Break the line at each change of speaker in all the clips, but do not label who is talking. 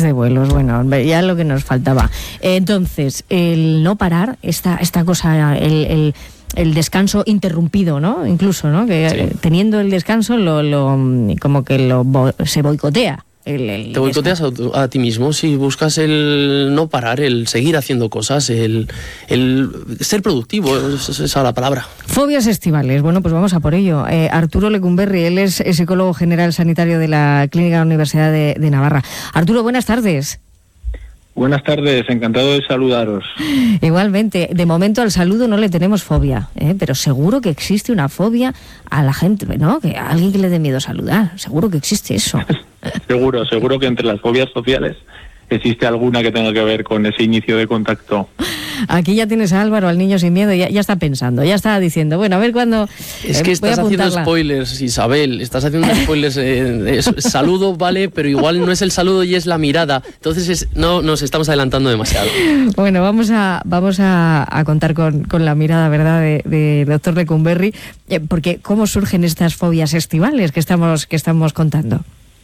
de vuelos, bueno, ya lo que nos faltaba. Entonces, el no parar, esta cosa, el descanso interrumpido, ¿no? Incluso, ¿no? Que sí, teniendo el descanso como que se boicotea.
Te boicoteas a ti mismo si buscas el no parar, el seguir haciendo cosas, el ser productivo, esa es la palabra.
Fobias estivales, bueno, pues vamos a por ello. Arturo Lecumberri, él es psicólogo general sanitario de la Clínica de la Universidad de Navarra. Arturo, buenas tardes.
Buenas tardes, encantado de saludaros.
Igualmente, de momento al saludo no le tenemos fobia, pero seguro que existe una fobia a la gente, ¿no? Que a alguien que le dé miedo saludar, seguro que existe eso.
Seguro que entre las fobias sociales existe alguna que tenga que ver con ese inicio de contacto.
Aquí ya tienes a Álvaro, al niño sin miedo, ya está pensando, ya está diciendo, bueno, a ver cuándo...
Es que estás haciendo spoilers, Isabel, estás haciendo spoilers. Saludo, vale, pero igual no es el saludo y es la mirada. Entonces no nos estamos adelantando demasiado. Bueno,
vamos a contar con la mirada, ¿verdad?, de doctor Lecumberri, porque ¿cómo surgen estas fobias estivales que estamos contando?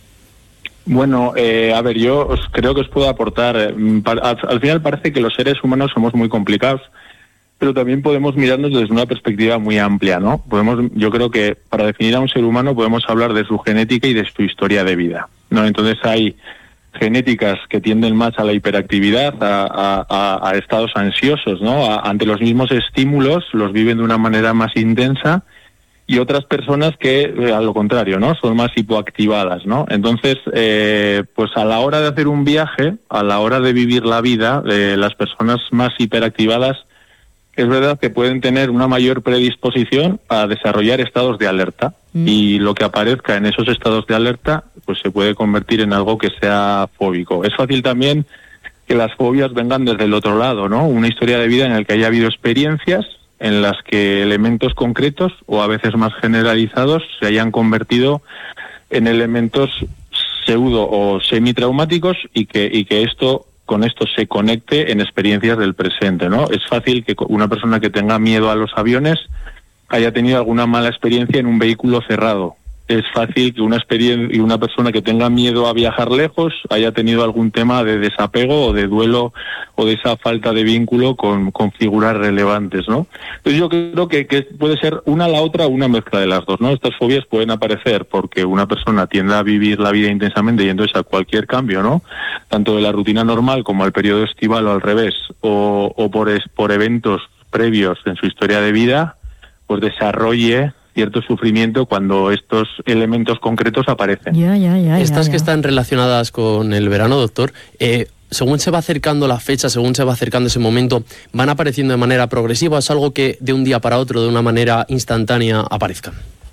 Bueno, a ver, yo creo que os puedo aportar. Al final parece que los seres humanos somos muy complicados, pero también podemos mirarnos desde una perspectiva muy amplia, ¿no? Yo creo que para definir a un ser humano podemos hablar de su genética y de su historia de vida, ¿no? Entonces hay genéticas que tienden más a la hiperactividad, a estados ansiosos, ¿no? Ante los mismos estímulos los viven de una manera más intensa, y otras personas que, a lo contrario, ¿no?, son más hipoactivadas, ¿no? Entonces, pues a la hora de hacer un viaje, a la hora de vivir la vida, las personas más hiperactivadas, es verdad que pueden tener una mayor predisposición a desarrollar estados de alerta. Y lo que aparezca en esos estados de alerta, pues se puede convertir en algo que sea fóbico. Es fácil también que las fobias vengan desde el otro lado, ¿no? Una historia de vida en la que haya habido experiencias en las que elementos concretos o a veces más generalizados se hayan convertido en elementos pseudo o semitraumáticos y que con esto se conecte en experiencias del presente, ¿no? Es fácil que una persona que tenga miedo a los aviones haya tenido alguna mala experiencia en un vehículo cerrado. Es fácil que una persona que tenga miedo a viajar lejos haya tenido algún tema de desapego o de duelo o de esa falta de vínculo con figuras relevantes, ¿no? Entonces yo creo que puede ser una la otra o una mezcla de las dos, ¿no? Estas fobias pueden aparecer porque una persona tiende a vivir la vida intensamente y entonces a cualquier cambio, ¿no?, tanto de la rutina normal como al periodo estival o al revés, o por eventos previos en su historia de vida, pues desarrolle cierto sufrimiento cuando estos elementos concretos aparecen.
Estas que están relacionadas con el verano, doctor, según se va acercando la fecha, según se va acercando ese momento, ¿van apareciendo de manera progresiva? ¿Es algo que de un día para otro, de una manera instantánea, aparezcan?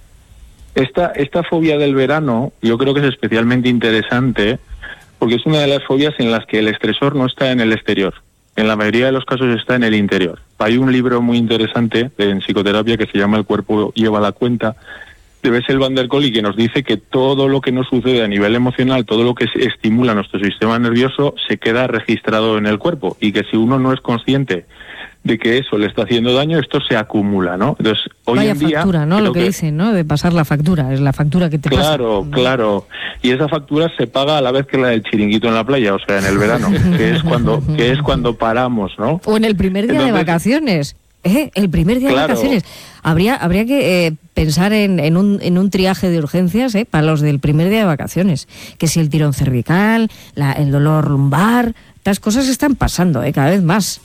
Esta fobia del verano yo creo que es especialmente interesante porque es una de las fobias en las que el estresor no está en el exterior. En la mayoría de los casos está en el interior. Hay un libro muy interesante en psicoterapia que se llama El cuerpo lleva la cuenta, de Bessel van der Kolk, y que nos dice que todo lo que nos sucede a nivel emocional, todo lo que estimula nuestro sistema nervioso, se queda registrado en el cuerpo, y que si uno no es consciente de que eso le está haciendo daño, esto se acumula, ¿no? Entonces, hoy en día,
factura, ¿no? Lo que dicen, ¿no? De pasar la factura, es la factura que te pasa.
Claro. Y esa factura se paga a la vez que la del chiringuito en la playa, o sea, en el verano, que es cuando paramos, ¿no?
O en el primer día de vacaciones. El primer día de vacaciones. Habría que pensar en un triaje de urgencias, para los del primer día de vacaciones. Que si el tirón cervical, el dolor lumbar, estas cosas están pasando, cada vez más.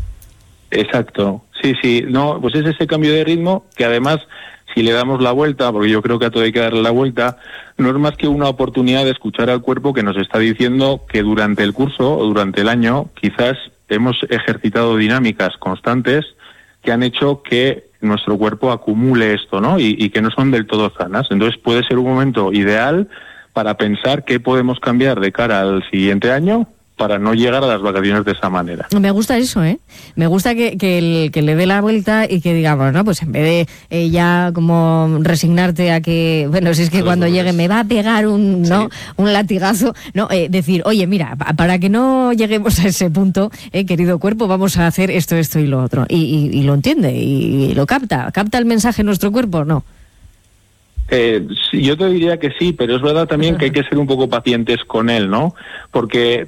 Exacto, sí, no, pues es ese cambio de ritmo que además, si le damos la vuelta, porque yo creo que a todo hay que darle la vuelta, no es más que una oportunidad de escuchar al cuerpo que nos está diciendo que durante el curso o durante el año quizás hemos ejercitado dinámicas constantes que han hecho que nuestro cuerpo acumule esto, ¿no? Y que no son del todo sanas. Entonces puede ser un momento ideal para pensar qué podemos cambiar de cara al siguiente año para no llegar a las vacaciones de esa manera.
Me gusta eso, Me gusta que le dé la vuelta y que diga, bueno, pues en vez de ya como resignarte a que, bueno, si es que cuando llegue me va a pegar un latigazo, decir, oye, mira, para que no lleguemos a ese punto, querido cuerpo, vamos a hacer esto y lo otro. Y lo entiende y lo capta. ¿Capta el mensaje nuestro cuerpo? No.
Yo te diría que sí, pero es verdad también que hay que ser un poco pacientes con él, ¿no? Porque